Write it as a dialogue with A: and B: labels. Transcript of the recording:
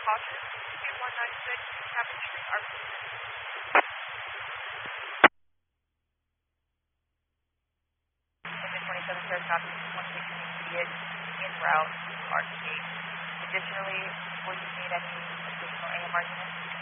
A: caution, 2196 Chapel Street, Arlington. Engine 27 Sierra copy, 26 immediate en route, Arch Gate. Additionally, will you need any additional AMR units?